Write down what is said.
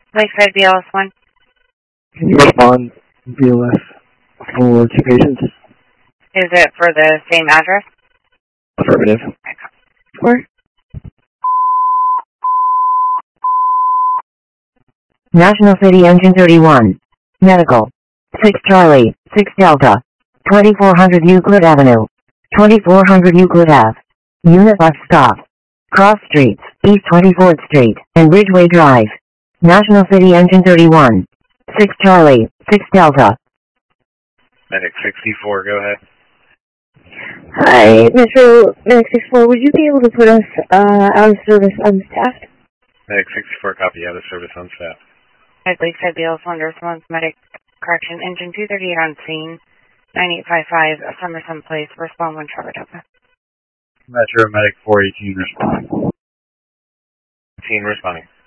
Lakeside BLS 1. Can you respond BLS for 2 patients? Is it for the same address? Affirmative. Where? National City Engine 31. Medical. 6 Charlie, 6 Delta. 2400 Euclid Avenue. 2400 Euclid Ave. Unit bus stop. Cross Streets, East 24th Street, and Ridgeway Drive. National City Engine 31. 6 Charlie, 6 Delta. Medic 64, go ahead. Hi, Metro Medic 64. Would you be able to put us out of service unstaffed? Medic 64, copy, out of service on staff. Lakeside BLS 1 response. Medic correction. Engine 238 on scene. 9855 Summerson Place. Respond 1 Trevor Delta. Metro Medic 418 responding. 18 responding.